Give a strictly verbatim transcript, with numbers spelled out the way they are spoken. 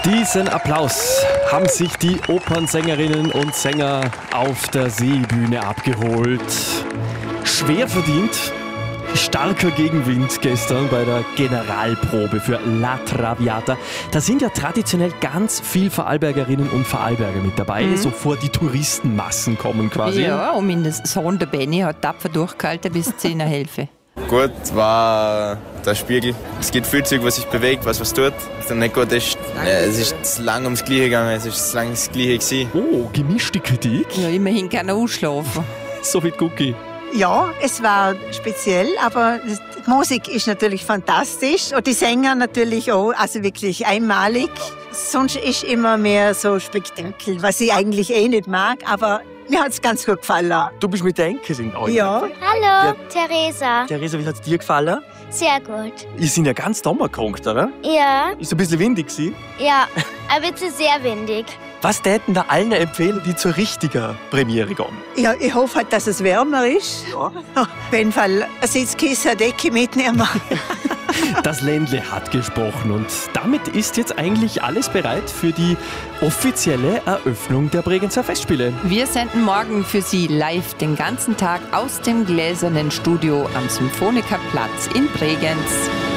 Diesen Applaus haben sich die Opernsängerinnen und Sänger auf der Seebühne abgeholt. Schwer verdient, starker Gegenwind gestern bei der Generalprobe für La Traviata. Da sind ja traditionell ganz viel Vorarlbergerinnen und Vorarlberger mit dabei, mhm. so vor die Touristenmassen kommen quasi. Ja, und mein Sohn, der Benny, hat tapfer durchgehalten bis zu seiner Hilfe. Gut war der Spiegel. Es gibt viel Zeug, was sich bewegt, was was tut. Und nicht gut ist, ja, es ist zu lang ums Gleiche gegangen, es ist zu lang das Gleiche gewesen. Oh, gemischte Kritik. Ja, immerhin kann er ausschlafen. So wie Gucki. Ja, es war speziell, aber die Musik ist natürlich fantastisch und die Sänger natürlich auch, also wirklich einmalig. Sonst ist immer mehr so Spektakel, was ich eigentlich eh nicht mag, aber mir hat es ganz gut gefallen. Du bist mit der Enkelin heute. Ja. Hallo, ja. Theresa. Theresa, wie hat es dir gefallen? Sehr gut. Ihr seid ja ganz gekommen, oder? Ja. Ist ein bisschen windig gewesen? Ja, aber es ist sehr windig. Was täten da allen empfehlen, die zur richtigen Premiere gehen? Ja, ich hoffe halt, dass es wärmer ist. Ja. Auf jeden Fall ein Sitzkissen, eine Decke mitnehmen. Das Ländle hat gesprochen und damit ist jetzt eigentlich alles bereit für die offizielle Eröffnung der Bregenzer Festspiele. Wir senden morgen für Sie live den ganzen Tag aus dem gläsernen Studio am Symphonikaplatz in Bregenz.